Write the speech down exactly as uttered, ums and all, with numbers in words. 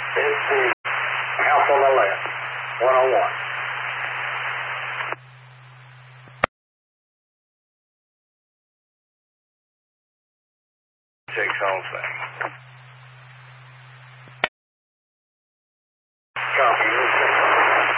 It's the house on the left, one oh one. Takes home thing.